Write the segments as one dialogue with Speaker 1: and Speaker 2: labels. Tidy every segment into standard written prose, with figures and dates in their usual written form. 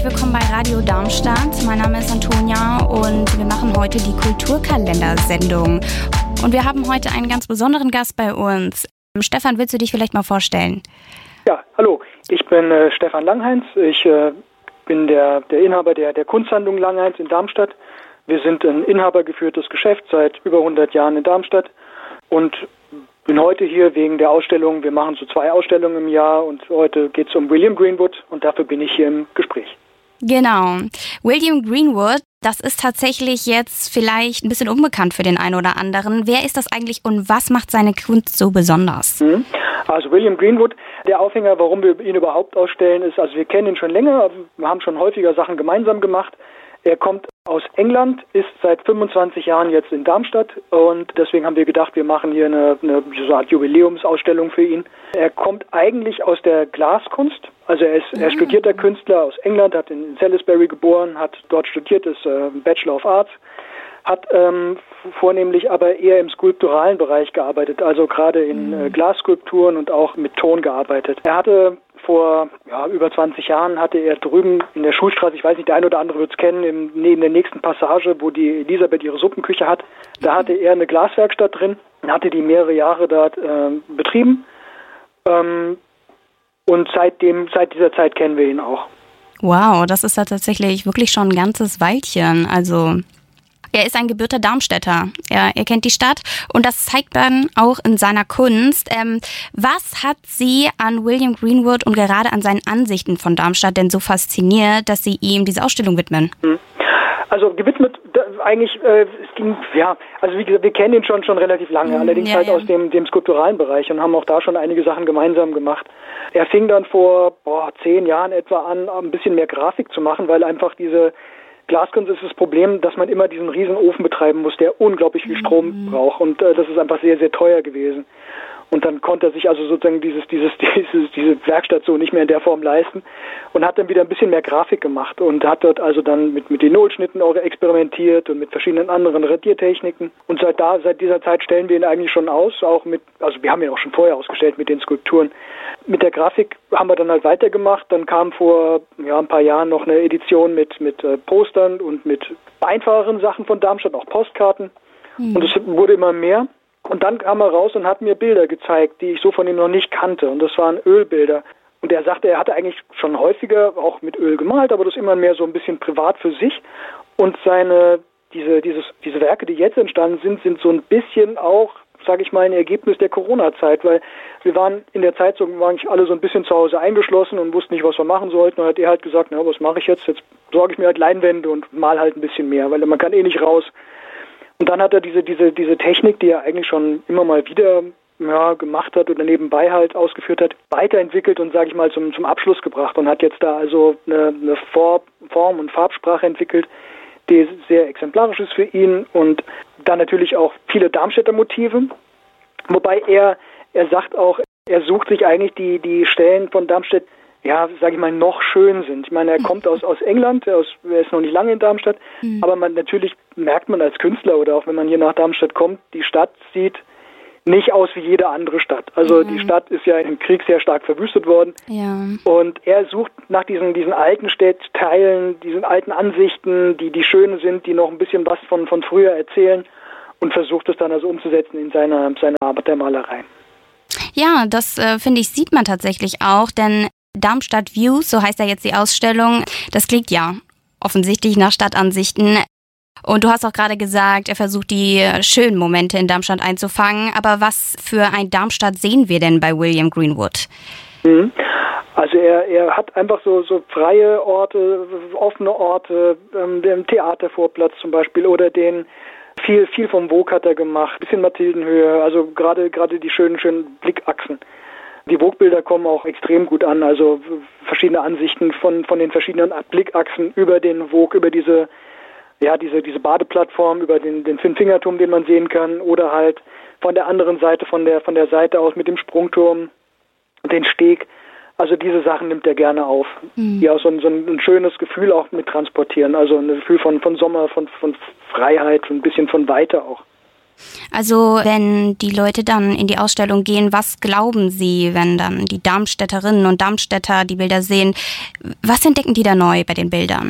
Speaker 1: willkommen bei Radio Darmstadt. Mein Name ist Antonia und wir machen heute die Kulturkalender-Sendung. Und wir haben heute einen ganz besonderen Gast bei uns. Stefan, willst du dich vielleicht mal vorstellen?
Speaker 2: Ja, hallo. Ich bin Stefan Langheinz. Ich bin der Inhaber der Kunsthandlung Langheinz in Darmstadt. Wir sind ein inhabergeführtes Geschäft seit über 100 Jahren in Darmstadt und bin heute hier wegen der Ausstellung. Wir machen so 2 Ausstellungen im Jahr und heute geht es um William Greenwood und dafür bin ich hier im Gespräch.
Speaker 1: Genau. William Greenwood, das ist tatsächlich jetzt vielleicht ein bisschen unbekannt für den einen oder anderen. Wer ist das eigentlich und was macht seine Kunst so besonders?
Speaker 2: Also William Greenwood, der Aufhänger, warum wir ihn überhaupt ausstellen, ist, also wir kennen ihn schon länger, wir haben schon häufiger Sachen gemeinsam gemacht. Er kommt aus England, ist seit 25 Jahren jetzt in Darmstadt und deswegen haben wir gedacht, wir machen hier eine so Art Jubiläumsausstellung für ihn. Er kommt eigentlich aus der Glaskunst, also er ist studierter Künstler aus England, hat in Salisbury geboren, hat dort studiert, ist Bachelor of Arts, hat vornehmlich aber eher im skulpturalen Bereich gearbeitet, also gerade in Glasskulpturen und auch mit Ton gearbeitet. Er hatte vor über 20 Jahren hatte er drüben in der Schulstraße, ich weiß nicht, der eine oder andere wird es kennen, neben der nächsten Passage, wo die Elisabeth ihre Suppenküche hat, da hatte er eine Glaswerkstatt drin und hatte die mehrere Jahre dort betrieben. Und seit dieser Zeit kennen wir ihn auch.
Speaker 1: Wow, das ist ja tatsächlich wirklich schon ein ganzes Weilchen. Also er ist ein gebürtiger Darmstädter. Er kennt die Stadt und das zeigt dann auch in seiner Kunst. Was hat Sie an William Greenwood und gerade an seinen Ansichten von Darmstadt denn so fasziniert, dass Sie ihm diese Ausstellung widmen?
Speaker 2: Also gewidmet eigentlich, es ging, also wie gesagt, wir kennen ihn schon relativ lange, allerdings halt aus dem skulpturalen Bereich und haben auch da schon einige Sachen gemeinsam gemacht. Er fing dann vor 10 Jahren etwa an, ein bisschen mehr Grafik zu machen, weil einfach diese Glaskunst ist das Problem, dass man immer diesen riesen Ofen betreiben muss, der unglaublich viel Strom braucht und das ist einfach sehr, sehr teuer gewesen. Und dann konnte er sich also sozusagen diese Werkstatt so nicht mehr in der Form leisten und hat dann wieder ein bisschen mehr Grafik gemacht und hat dort also dann mit Linolschnitten auch experimentiert und mit verschiedenen anderen Radiertechniken. Und seit dieser Zeit stellen wir ihn eigentlich schon aus, also wir haben ihn auch schon vorher ausgestellt mit den Skulpturen. Mit der Grafik haben wir dann halt weitergemacht. Dann kam vor ein paar Jahren noch eine Edition mit Postern und mit einfacheren Sachen von Darmstadt, auch Postkarten. Und es wurde immer mehr. Und dann kam er raus und hat mir Bilder gezeigt, die ich so von ihm noch nicht kannte. Und das waren Ölbilder. Und er sagte, er hatte eigentlich schon häufiger auch mit Öl gemalt, aber das immer mehr so ein bisschen privat für sich. Und diese Werke, die jetzt entstanden sind so ein bisschen auch, sage ich mal, ein Ergebnis der Corona-Zeit, weil wir waren in der Zeit eigentlich alle so ein bisschen zu Hause eingeschlossen und wussten nicht, was wir machen sollten. Und hat er halt gesagt, was mache ich jetzt? Jetzt besorge ich mir halt Leinwände und mal halt ein bisschen mehr, weil man kann eh nicht raus. Und dann hat er diese Technik, die er eigentlich schon immer mal wieder gemacht hat oder nebenbei halt ausgeführt hat, weiterentwickelt und, sage ich mal, zum Abschluss gebracht und hat jetzt da also eine Form und Farbsprache entwickelt, die sehr exemplarisch ist für ihn und dann natürlich auch viele Darmstädter Motive, wobei er sagt auch, er sucht sich eigentlich die Stellen von Darmstadt, sage ich mal, noch schön sind. Ich meine, er kommt aus England, er ist noch nicht lange in Darmstadt, aber natürlich merkt man als Künstler oder auch wenn man hier nach Darmstadt kommt, die Stadt sieht nicht aus wie jede andere Stadt. Also die Stadt ist ja im Krieg sehr stark verwüstet worden. Ja. Und er sucht nach diesen alten Stadtteilen, diesen alten Ansichten, die schön sind, die noch ein bisschen was von früher erzählen und versucht es dann also umzusetzen in seiner Arbeit der Malerei.
Speaker 1: Ja, das finde ich, sieht man tatsächlich auch, denn Darmstadt Views, so heißt ja jetzt die Ausstellung, das klingt ja offensichtlich nach Stadtansichten. Und du hast auch gerade gesagt, er versucht die schönen Momente in Darmstadt einzufangen. Aber was für ein Darmstadt sehen wir denn bei William Greenwood?
Speaker 2: Also er hat einfach so freie Orte, offene Orte, den Theatervorplatz zum Beispiel oder den viel vom Vogue hat er gemacht, bisschen Mathildenhöhe, also gerade die schönen Blickachsen. Die Vogue-Bilder kommen auch extrem gut an, also verschiedene Ansichten von den verschiedenen Blickachsen über den Vogue, über diese Badeplattform, über den Fünffingerturm, den man sehen kann, oder halt von der anderen Seite, von der Seite aus mit dem Sprungturm, den Steg. Also diese Sachen nimmt er gerne auf, die auch so ein schönes Gefühl auch mit transportieren, also ein Gefühl von Sommer, von Freiheit, ein bisschen von Weite auch.
Speaker 1: Also wenn die Leute dann in die Ausstellung gehen, was glauben Sie, wenn dann die Darmstädterinnen und Darmstädter die Bilder sehen? Was entdecken die da neu bei den Bildern?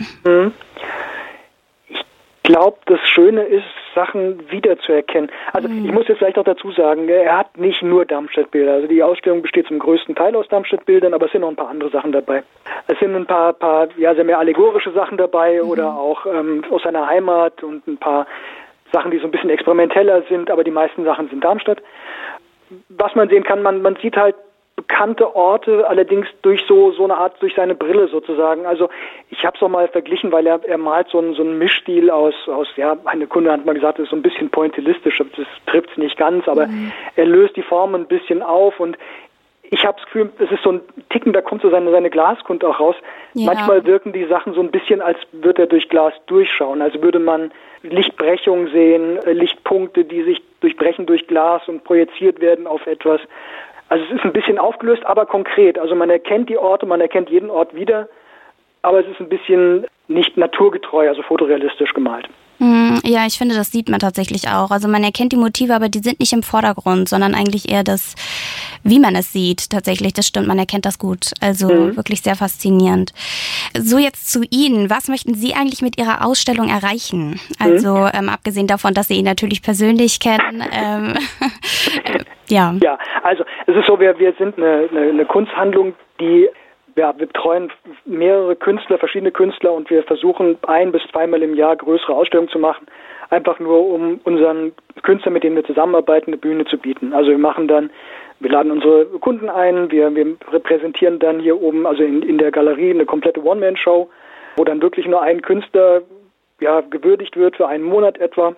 Speaker 2: Ich glaube, das Schöne ist, Sachen wiederzuerkennen. Also ich muss jetzt vielleicht auch dazu sagen, er hat nicht nur Darmstadt-Bilder. Also die Ausstellung besteht zum größten Teil aus Darmstadt-Bildern, aber es sind noch ein paar andere Sachen dabei. Es sind ein paar sehr mehr allegorische Sachen dabei oder auch aus seiner Heimat und ein paar Sachen, die so ein bisschen experimenteller sind, aber die meisten Sachen sind Darmstadt. Was man sehen kann, man sieht halt bekannte Orte, allerdings durch so eine Art, durch seine Brille sozusagen. Also ich habe es auch mal verglichen, weil er malt so einen Mischstil aus, eine Kunde hat mal gesagt, das ist so ein bisschen pointillistisch, das trifft es nicht ganz, aber er löst die Formen ein bisschen auf und ich habe das Gefühl, es ist so ein Ticken, da kommt so seine Glaskunst auch raus. Ja. Manchmal wirken die Sachen so ein bisschen, als würde er durch Glas durchschauen, also würde man Lichtbrechung sehen, Lichtpunkte, die sich durchbrechen durch Glas und projiziert werden auf etwas. Also es ist ein bisschen aufgelöst, aber konkret. Also man erkennt die Orte, man erkennt jeden Ort wieder, aber es ist ein bisschen nicht naturgetreu, also fotorealistisch gemalt.
Speaker 1: Ja, ich finde, das sieht man tatsächlich auch. Also man erkennt die Motive, aber die sind nicht im Vordergrund, sondern eigentlich eher das, wie man es sieht. Tatsächlich, das stimmt, man erkennt das gut. Also wirklich sehr faszinierend. So, jetzt zu Ihnen. Was möchten Sie eigentlich mit Ihrer Ausstellung erreichen? Also abgesehen davon, dass Sie ihn natürlich persönlich kennen. Ja. Ja,
Speaker 2: also es ist so, wir sind eine Kunsthandlung, die wir betreuen mehrere Künstler, verschiedene Künstler und wir versuchen 1- bis 2-mal im Jahr größere Ausstellungen zu machen, einfach nur um unseren Künstlern, mit denen wir zusammenarbeiten, eine Bühne zu bieten. Also wir laden unsere Kunden ein, wir repräsentieren dann hier oben, also in der Galerie, eine komplette One-Man-Show, wo dann wirklich nur ein Künstler gewürdigt wird für einen Monat etwa.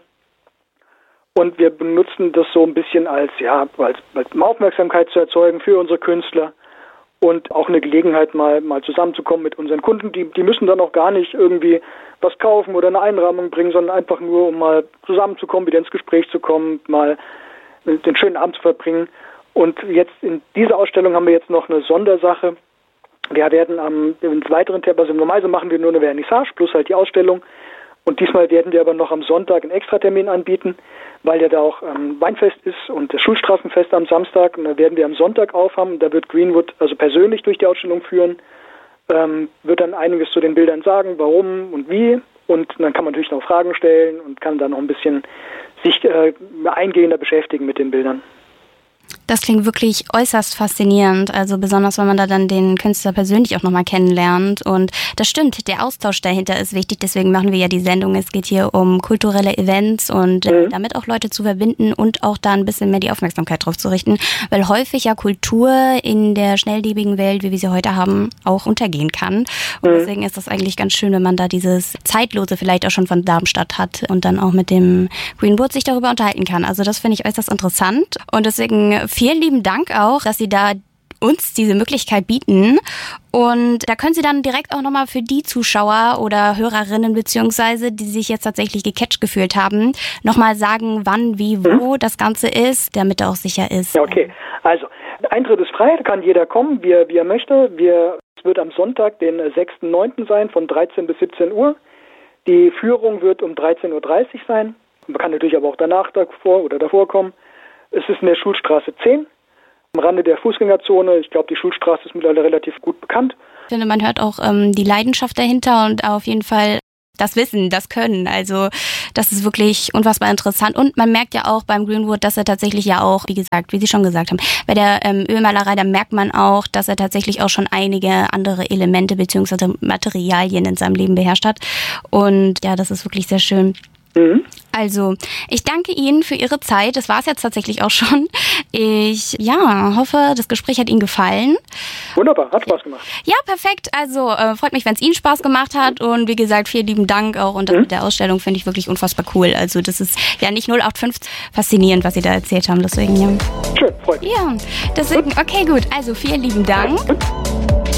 Speaker 2: Und wir benutzen das so ein bisschen als Aufmerksamkeit zu erzeugen für unsere Künstler. Und auch eine Gelegenheit, mal zusammenzukommen mit unseren Kunden. Die müssen dann auch gar nicht irgendwie was kaufen oder eine Einrahmung bringen, sondern einfach nur, um mal zusammenzukommen, wieder ins Gespräch zu kommen, mal den schönen Abend zu verbringen. Und jetzt in dieser Ausstellung haben wir jetzt noch eine Sondersache. Wir werden im weiteren Termin, also normalerweise machen wir nur eine Vernissage plus halt die Ausstellung. Und diesmal werden wir aber noch am Sonntag einen Extratermin anbieten, weil ja da auch Weinfest ist und das Schulstraßenfest am Samstag. Und da werden wir am Sonntag aufhaben. Da wird Greenwood also persönlich durch die Ausstellung führen, wird dann einiges zu den Bildern sagen, warum und wie. Und dann kann man natürlich noch Fragen stellen und kann dann noch ein bisschen sich eingehender beschäftigen mit den Bildern.
Speaker 1: Das klingt wirklich äußerst faszinierend, also besonders, wenn man da dann den Künstler persönlich auch nochmal kennenlernt. Und das stimmt, der Austausch dahinter ist wichtig, deswegen machen wir ja die Sendung. Es geht hier um kulturelle Events und damit auch Leute zu verbinden und auch da ein bisschen mehr die Aufmerksamkeit drauf zu richten, weil häufig ja Kultur in der schnelllebigen Welt, wie wir sie heute haben, auch untergehen kann. Und deswegen ist das eigentlich ganz schön, wenn man da dieses Zeitlose vielleicht auch schon von Darmstadt hat und dann auch mit dem Greenwood sich darüber unterhalten kann. Also das finde ich äußerst interessant und deswegen vielen lieben Dank auch, dass Sie da uns diese Möglichkeit bieten. Und da können Sie dann direkt auch nochmal für die Zuschauer oder Hörerinnen beziehungsweise, die sich jetzt tatsächlich gecatcht gefühlt haben, nochmal sagen, wann, wie, wo das Ganze ist, damit er auch sicher ist.
Speaker 2: Ja, okay, also Eintritt ist frei, da kann jeder kommen, wie er möchte. Es wird am Sonntag, den 6.9. sein, von 13 bis 17 Uhr. Die Führung wird um 13.30 Uhr sein. Man kann natürlich aber auch davor kommen. Es ist in der Schulstraße 10, am Rande der Fußgängerzone. Ich glaube, die Schulstraße ist mittlerweile relativ gut bekannt.
Speaker 1: Ich finde, man hört auch die Leidenschaft dahinter und auf jeden Fall das Wissen, das Können. Also das ist wirklich unfassbar interessant. Und man merkt ja auch beim Greenwood, dass er tatsächlich ja auch, wie gesagt, wie Sie schon gesagt haben, bei der Ölmalerei, da merkt man auch, dass er tatsächlich auch schon einige andere Elemente bzw. Materialien in seinem Leben beherrscht hat. Und ja, das ist wirklich sehr schön. Also, ich danke Ihnen für Ihre Zeit. Das war es jetzt tatsächlich auch schon. Ich hoffe, das Gespräch hat Ihnen gefallen.
Speaker 2: Wunderbar, hat Spaß gemacht.
Speaker 1: Ja, perfekt. Also, freut mich, wenn es Ihnen Spaß gemacht hat. Und wie gesagt, vielen lieben Dank auch. Und das mit der Ausstellung finde ich wirklich unfassbar cool. Also, das ist ja nicht 0815 faszinierend, was Sie da erzählt haben. Deswegen, ja.
Speaker 2: Schön, freut mich.
Speaker 1: Ja, deswegen, okay, gut. Also, vielen lieben Dank.